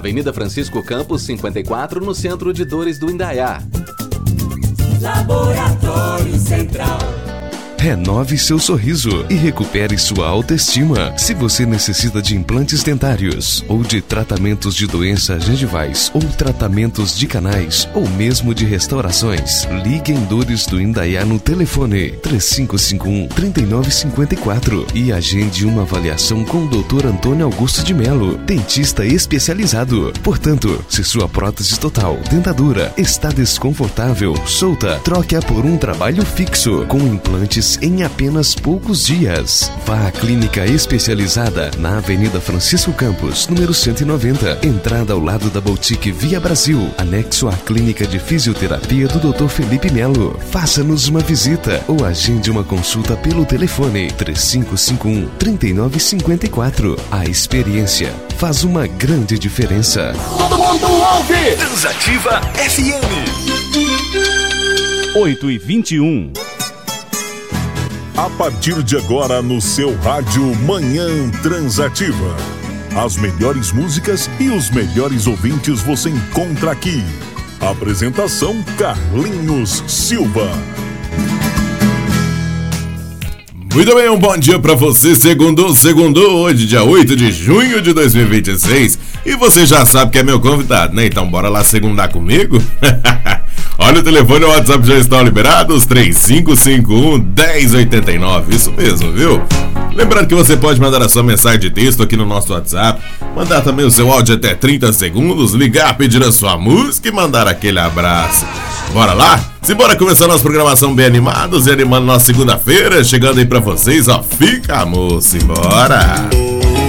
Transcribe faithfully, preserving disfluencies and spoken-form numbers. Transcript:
Avenida Francisco Campos, cinquenta e quatro, no centro de Dores do Indaiá. Laboratório Central. Renove seu sorriso e recupere sua autoestima. Se você necessita de implantes dentários ou de tratamentos de doenças gengivais ou tratamentos de canais ou mesmo de restaurações, ligue em Dores do Indaiá no telefone três cinco cinco um, três nove cinco quatro e agende uma avaliação com o doutor Antônio Augusto de Melo, dentista especializado. Portanto, se sua prótese total, dentadura, está desconfortável, solta, troque-a por um trabalho fixo com implantes em apenas poucos dias. Vá à clínica especializada na Avenida Francisco Campos, número cento e noventa, entrada ao lado da Boutique Via Brasil, anexo à clínica de fisioterapia do doutor Felipe Melo. Faça-nos uma visita ou agende uma consulta pelo telefone três cinco cinco um, três nove cinco quatro. A experiência faz uma grande diferença. Todo mundo ouve! Transativa F M oito e vinte e um. A partir de agora no seu rádio Manhã Transativa. As melhores músicas e os melhores ouvintes você encontra aqui. Apresentação Carlinhos Silva. Muito bem, um bom dia pra você. Segundo, segundo, hoje dia oito de junho de dois mil e vinte e seis. E você já sabe que é meu convidado, né? Então bora lá segundar comigo? Olha, o telefone e o WhatsApp já estão liberados, três cinco cinco um, um zero oito nove, isso mesmo, viu? Lembrando que você pode mandar a sua mensagem de texto aqui no nosso WhatsApp, mandar também o seu áudio até trinta segundos, ligar, pedir a sua música e mandar aquele abraço. Bora lá? Simbora começar nossa programação bem animados e animando nossa segunda-feira, chegando aí pra vocês, ó, fica moço, simbora!